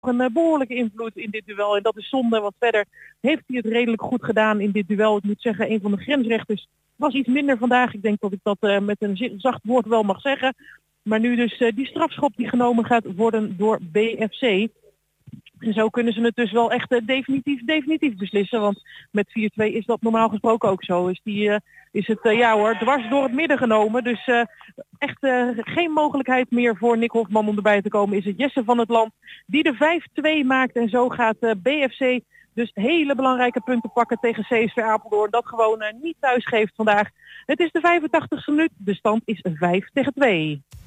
een behoorlijke invloed in dit duel. En dat is zonde, want verder heeft hij het redelijk goed gedaan in dit duel. Ik moet zeggen, een van de grensrechters was iets minder vandaag. Ik denk dat ik dat met een zacht woord wel mag zeggen. Maar nu dus die strafschop die genomen gaat worden door BFC. En zo kunnen ze het dus wel echt definitief beslissen. Want met 4-2 is dat normaal gesproken ook zo. Is het dwars door het midden genomen. Dus echt geen mogelijkheid meer voor Nick Hofman om erbij te komen. Is het Jesse van het Land die de 5-2 maakt. En zo gaat BFC dus hele belangrijke punten pakken tegen CSV Apeldoorn. Dat gewoon niet thuis geeft vandaag. Het is de 85e minuut. De stand is 5-2.